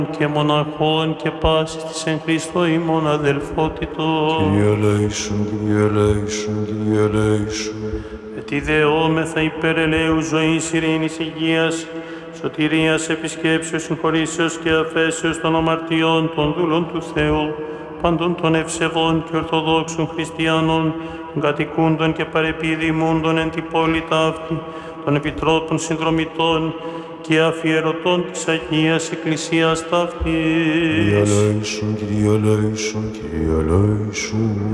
και μοναχών και πάσης της εν Χριστώ ημών αδελφότητος. Κύριε ελέησον, Κύριε ελέησον, Κύριε ελέησον. Ετιδεόμεθα υπέρ ελέου ζωής, ειρήνης, υγείας, σωτηρίας, επισκέψεως, συγχωρήσεως και αφέσεως των αμαρτιών των δούλων του Θεού, παντών των ευσεβών και ορθοδόξων χριστιανών, κατοικούντων και παρεπιδημούντων εν την πόλη ταύτη, των επιτρόπων συνδρομητών και αφιερωτών της Αγίας Εκκλησίας ταύτης. Κύριε ελέησον, Κύριε ελέησον, Κύριε ελέησον.